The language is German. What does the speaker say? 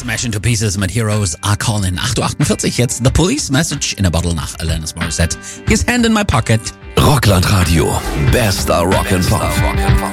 Smash into Pieces mit Heroes Are Calling. 8.48 Uhr jetzt The Police Message in a Bottle nach Alanis Morissette. His Hand in My Pocket. Rockland Radio. Bester Rock and Pop.